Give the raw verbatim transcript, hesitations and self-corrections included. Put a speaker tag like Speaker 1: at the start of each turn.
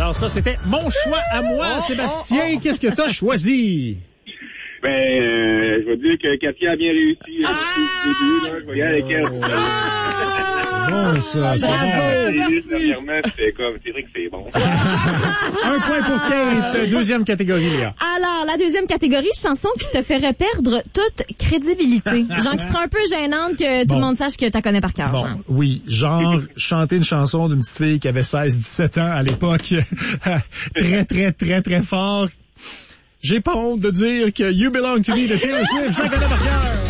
Speaker 1: Alors ça, c'était mon choix à moi, oh, Sébastien. Oh, oh. Qu'est-ce que t'as choisi?
Speaker 2: Ben, euh, je vais dire que Katia a bien réussi. Ah! Début, là, je vais y aller avec elle.
Speaker 1: Ah! Bon, ça, c'est bon.
Speaker 2: C'est comme, c'est vrai que c'est bon.
Speaker 1: Un point pour Kate. Deuxième catégorie, Léa.
Speaker 3: Alors, la deuxième catégorie, chanson qui te ferait perdre toute crédibilité. Genre qui serait un peu gênante que tout bon. le monde sache que tu la connais par cœur.
Speaker 1: Bon,
Speaker 3: genre.
Speaker 1: Oui, genre chanter une chanson d'une petite fille qui avait seize dix-sept ans à l'époque. Très, très, très, très fort. J'ai pas honte de dire que You Belong to Me de Taylor Swift, je la connais par cœur.